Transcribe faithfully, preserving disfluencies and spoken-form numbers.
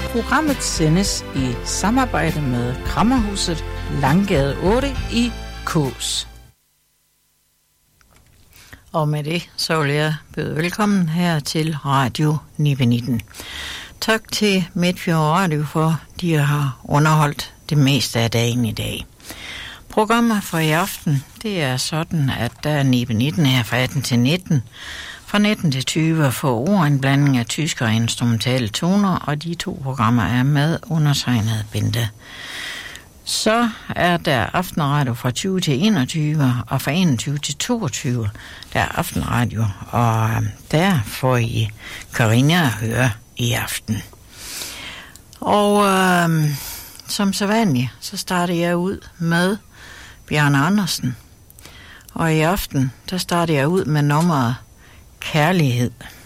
Programmet sendes i samarbejde med Krammerhuset Langgade otte i Kås. Og med det, så vil jeg byde velkommen her til Radio nitten. Tak til Midtfjord Radio for, de har underholdt det meste af dagen i dag. Programmet for i aften, det er sådan, at der er nitten her fra atten til nitten, fra nitten til tyve for ord, en blanding af tysk og instrumentale toner, og de to programmer er med undertegnet Bente. Så er der aftenradio fra tyve til enogtyve, og fra enogtyve til toogtyve, der er aftenradio, og der får I Karina at høre i aften. Og øh, som sædvanligt, så starter jeg ud med Bjarne Andersen. Og i aften, der starter jeg ud med nummeret Kærlighed.